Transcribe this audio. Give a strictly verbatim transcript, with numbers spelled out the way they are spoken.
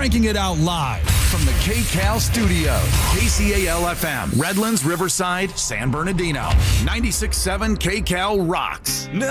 cranking it out live from the K-Cal studio. K C A L F M, Redlands, Riverside, San Bernardino. ninety-six point seven K-Cal rocks.